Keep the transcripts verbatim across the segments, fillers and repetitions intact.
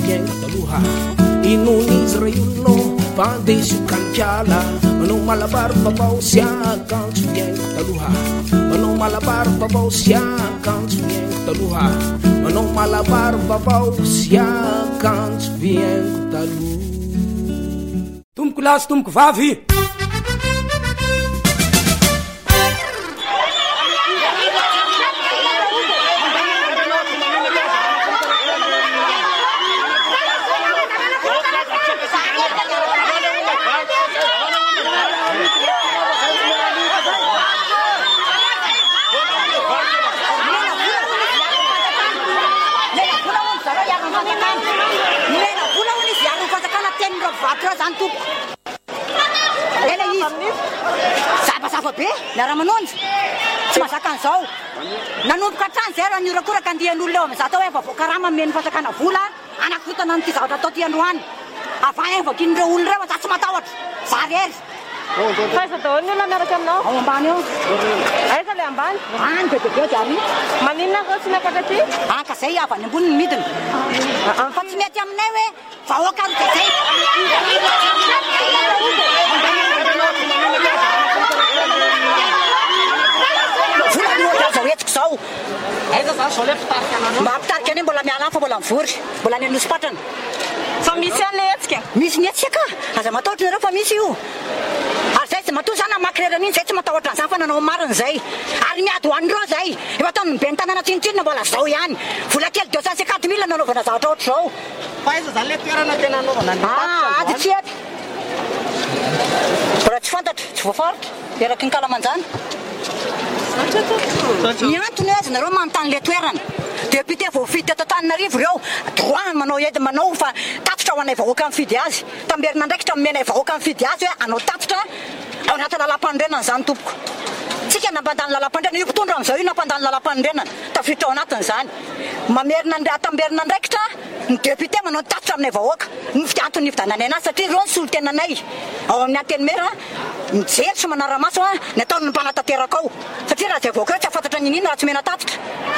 fiainga taloha inonizy ray olono fandeso kalikiala manao malabary babao sy akanjo fiainga taloha manao malabary babao sy akanjo fiainga taloha manao malabary babao sy akanjo fiainga taloha tomboko lasy tomboko vavy be miara-manonjy tsy mahazaka an'izao nanomboka hatrany zay raha niorakoraka andihan'olona eo amin'izao atao hoe vavoakarama meny fasakana vola anakotana n'ity zavatra atao ty androany avay vakin'ireo olona ireo za tsy matahotra za rery faiza daholo ny olona miaraka aminao ao ambany eo aiza le ambany any be be be diary maninona ko tsy miakatra ty anka zay avy any ambony ny midina fa tsy mety aminay hoe vahoaka ry de zay zaoetiko zao aiza za zao le mpitarika anareo mba mpitarika any mbola miala fa mbola mivory mbola any anosy-patrana fa misy an'le hetsika misy ny etsika aza matahotra nareo fa misy io ary zay tsy matoa zany amakrerana iny zay tsy matahotra an'izany fa nanao marina zay ary miady hoan'ireo zay efa ataony mibe ny tanàna tsinotsinona mbola zao ihany vola kely deux cent cinquante mille nanaovana zavatra oatra zao fa aiza zany le toerana tena anaovana ah ady tsy ety raha tsy fantatra tsy voafaritra eraky ny kalamanjany ny antony azy nareo manontany le toerana député voafidy teto Antananarivo ireo droit manao edy manao fa tafitra ho anay vahoaka mifidy azy tamberina ndraikitra menay vahoaka mifidy azy hoe anao tafitra ao anaty lalam-pandrenana zany tompoko tsika nampandany lalam-pandrenana io mpitondra amin'izao io nampandany lalam-pandrenana tafitra ao anatiny zany mamerina tamberina ndraikitra ny député manao tafitra aminay vahoaka ny antony nividanany anazy satria reo ny solo tenanay ao amin'ny anteny mera mijery sy manara-maso a ny ataony ny mpanatateraka ao satria raha zay vahoaka reo tsy afantatra ny inina raha tsy mena tafitra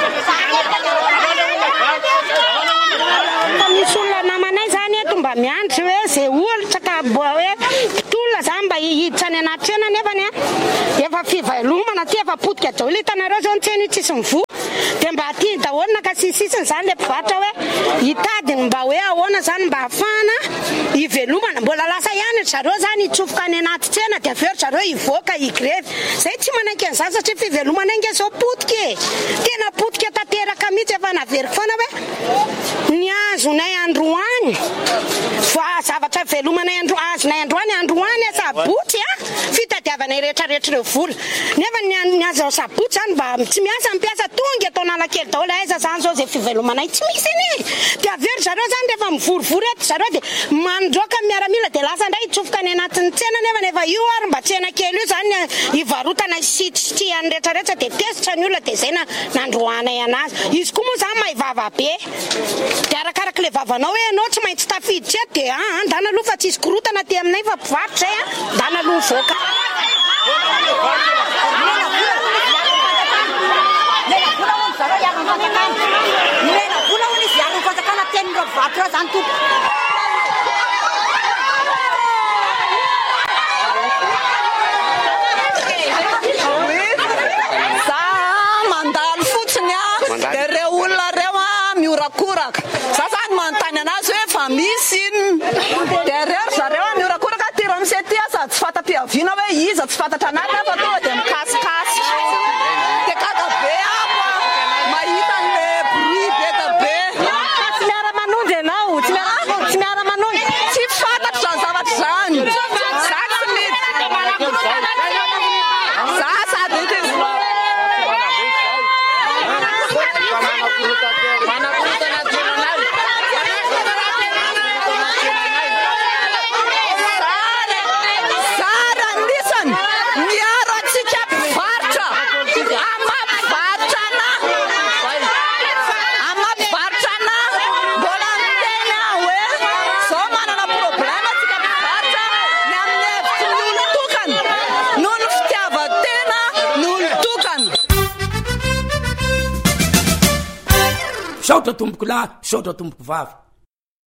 fa misy olona namanay zany eto mba miandry hoe zay olatra ka hoe mpitolona zany mba hihiditra any anaty trena nefany a efa fivelomana ty efa potika daholo hitanareo zao ny tsena io tsisy mivoa dia mba aty daholo ka sisisiny zany le mpivarotra hoe hitadiny mba hoe ahoana zany mba hafahana hivelomana mbola lasa ihany zareo zany hitsofoka any anaty tsena dia aveo zareo hivoaka higrevy zay tsy manaiky an'izany satria fivelomana inge zao potika e tena potika tanteraka mihitsy efa naveriko foana hoe ny azonay androany fa zavatra velomanay andro azonay androany androany a sabotsy a fitadiavanay rehetrarehetra ireo vola nefa ny azo sabotsy zany mba tsy miasa mpiasa tonga atao nalakely daholo aiza zany zao zay fivelomanay tsy misy iny dia avery zareo zany rehefa mivorivory eto zareo dia mandroaka miaramila dia lasa ndray hitsofoka any anatin'ny tsena nefa nefa io ary mba tsena kely io zany hivarotana sitsytiany rehetrarehetra dia tesitra ny olona dia zay nandroanay anazy izy koa moa zany mahivava be dia arakaraka le vavanao hoe anao tsy maintsy tafiditra eto dia a ndana aloha fa tsisy korotana ty aminay fa mpivarotra zay a ndana aloha mivoaka mena vola hono izy ary nyfanjakana tenin'ireo mpivarotra reo zany tompo za mandalo fotsiny a dia reo olona reo a miorakoraka za zany manontany anazy hoe fa misy iny dia reo zareo a miorakoraka tiro am'se ty a sady tsy fata-piaviana hoe iza tsy fantatra anaty fa tonga dia mikasikasy dia kaka be apo mahita an'le bruit beka be tsy miara-manonjy ianao tsy miara- tsy miara-manonjy tsy fantatra zany zavatra zany za tsy mety za sady saotra tomboko lahy saotra tomboko vavy